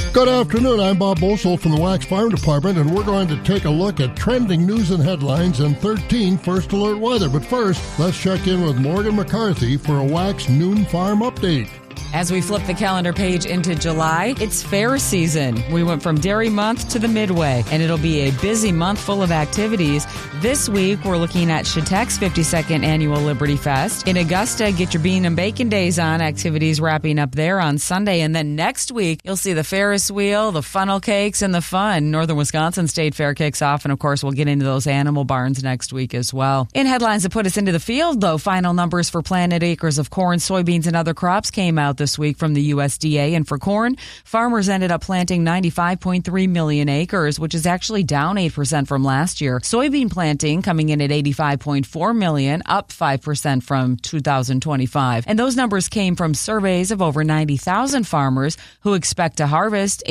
Good afternoon, I'm Bob Bosold from the Wax Farm Department, and we're going to take a look at trending news and headlines and 13 First Alert weather. But first, let's check in with Morgan McCarthy for a Wax Noon Farm update. As we flip the calendar page into July, it's fair season. We went from Dairy Month to the Midway, and it'll be a busy month full of activities. This week, we're looking at Chautauqua's 52nd Annual Liberty Fest. In Augusta, get your bean and bacon days on. Activities wrapping up there on Sunday. And then next week, you'll see the Ferris wheel, the funnel cakes, and the fun. Northern Wisconsin State Fair kicks off, and of course, we'll get into those animal barns next week as well. In headlines that put us into the field, though, final numbers for planted acres of corn, soybeans, and other crops came out this week from the USDA. And for corn, farmers ended up planting 95.3 million acres, which is actually down 8% from last year. Soybean planting coming in at 85.4 million, up 5% from 2025. And those numbers came from surveys of over 90,000 farmers who expect to harvest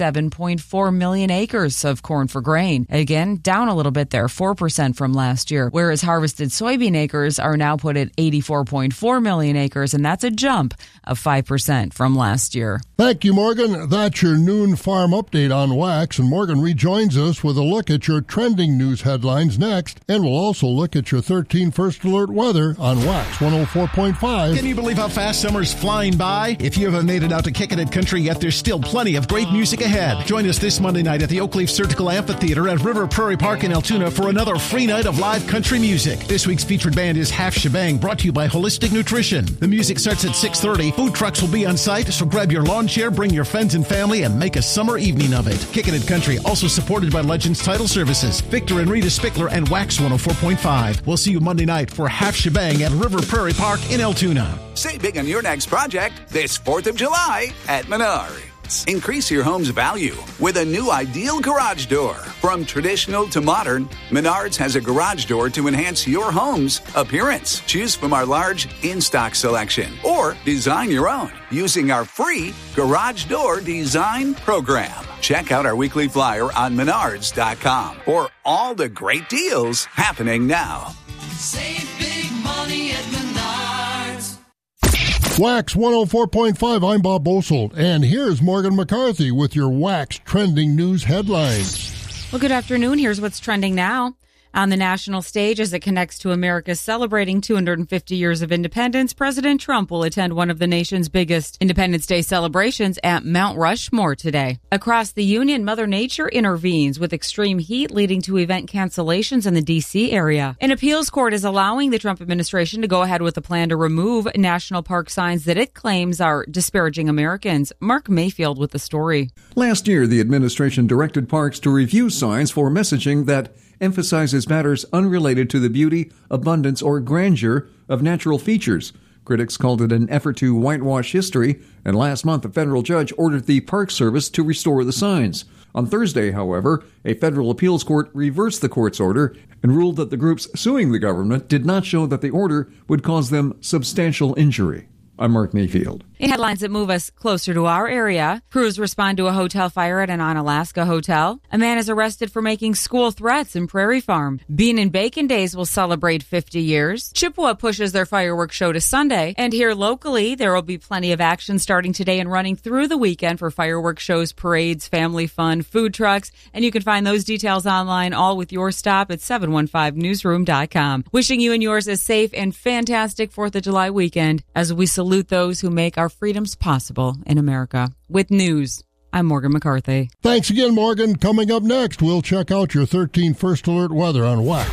87.4 million acres of corn for grain. Again, down a little bit there, 4% from last year. Whereas harvested soybean acres are now put at 84.4 million acres, and that's a jump of 5% from last year. Thank you, Morgan. That's your noon farm update on Wax, and Morgan rejoins us with a look at your trending news headlines next, and we'll also look at your 13 First Alert weather on Wax 104.5. Can you believe how fast summer's flying by? If you haven't made it out to Kickin' Country yet, there's still plenty of great music ahead. Join us this Monday night at the Oak Leaf Surgical Amphitheater at River Prairie Park in Altoona for another free night of live country music. This week's featured band is Half Shebang, brought to you by Holistic Nutrition. The music starts at 6:30. Food trucks will be on site, so grab your lawn chair, bring your friends and family, and make a summer evening of it. Kickin' It Country, also supported by Legends Title Services, Victor and Rita Spickler, and Wax 104.5. We'll see you Monday night for Half Shebang at River Prairie Park in Altoona. Save big on your next project this 4th of July at Menards. Increase your home's value with a new Ideal garage door. From traditional to modern, Menards has a garage door to enhance your home's appearance. Choose from our large in-stock selection or design your own using our free Garage Door Design Program. Check out our weekly flyer on Menards.com for all the great deals happening now. Save big money at Menards. Wax 104.5, I'm Bob Bosold, and here's Morgan McCarthy with your Wax trending news headlines. Well, good afternoon. Here's what's trending now. On the national stage, as it connects to America celebrating 250 years of independence, President Trump will attend one of the nation's biggest Independence Day celebrations at Mount Rushmore today. Across the Union, Mother Nature intervenes with extreme heat leading to event cancellations in the D.C. area. An appeals court is allowing the Trump administration to go ahead with a plan to remove national park signs that it claims are disparaging Americans. Mark Mayfield with the story. Last year, the administration directed parks to review signs for messaging that emphasizes matters unrelated to the beauty, abundance, or grandeur of natural features. Critics called it an effort to whitewash history, and last month a federal judge ordered the Park Service to restore the signs. On Thursday, however, a federal appeals court reversed the court's order and ruled that the groups suing the government did not show that the order would cause them substantial injury. I'm Mark Mayfield. In headlines that move us closer to our area, crews respond to a hotel fire at an Onalaska hotel. A man is arrested for making school threats in Prairie Farm. Bean and Bacon Days will celebrate 50 years. Chippewa pushes their fireworks show to Sunday. And here locally, there will be plenty of action starting today and running through the weekend for fireworks shows, parades, family fun, food trucks. And you can find those details online, all with your stop at 715newsroom.com. Wishing you and yours a safe and fantastic 4th of July weekend as we salute those who make our freedoms possible in America. With news, I'm Morgan McCarthy. Thanks again, Morgan. Coming up next, we'll check out your 13 First Alert weather on Wax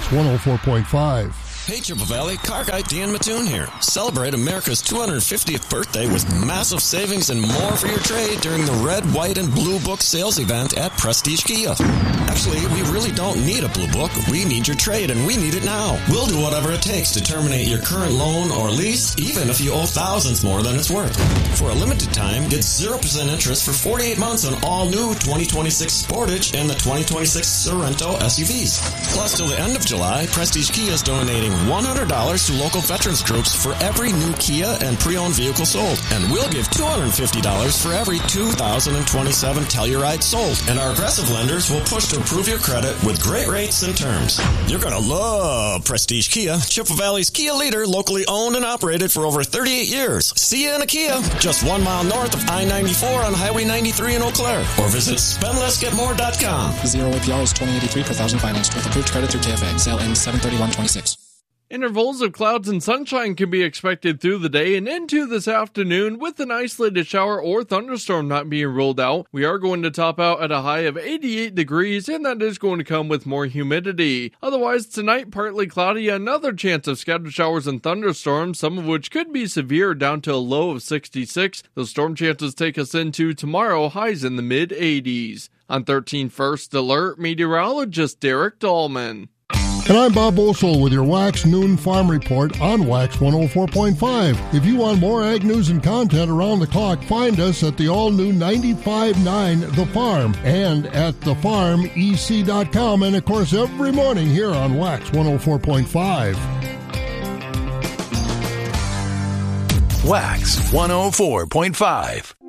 104.5. Hey, Chippewa Valley, car guy Dan Mattoon here. Celebrate America's 250th birthday with massive savings and more for your trade during the Red, White, and Blue Book sales event at Prestige Kia. Actually, we really don't need a Blue Book. We need your trade, and we need it now. We'll do whatever it takes to terminate your current loan or lease, even if you owe thousands more than it's worth. For a limited time, get 0% interest for 48 months on all new 2026 Sportage and the 2026 Sorento SUVs. Plus, till the end of July, Prestige Kia is donating giving $100 to local veterans groups for every new Kia and pre-owned vehicle sold. And we'll give $250 for every 2027 Telluride sold. And our aggressive lenders will push to approve your credit with great rates and terms. You're going to love Prestige Kia, Chippewa Valley's Kia leader, locally owned and operated for over 38 years. See you in a Kia, just 1 mile north of I-94 on Highway 93 in Eau Claire. Or visit spendlessgetmore.com. 0 APR is $20.83 per thousand financed with approved credit through KFA. Sale ends 7/31/26. Intervals of clouds and sunshine can be expected through the day and into this afternoon, with an isolated shower or thunderstorm not being ruled out. We are going to top out at a high of 88 degrees, and that is going to come with more humidity. Otherwise, tonight, partly cloudy, another chance of scattered showers and thunderstorms, some of which could be severe, down to a low of 66. Those storm chances take us into tomorrow, highs in the mid-80s. On 13 First Alert, meteorologist Derek Dahlman. And I'm Bob Boesel with your Wax Noon Farm Report on Wax 104.5. If you want more ag news and content around the clock, find us at the all-new 95.9 The Farm and at thefarmec.com, and of course every morning here on Wax 104.5. Wax 104.5.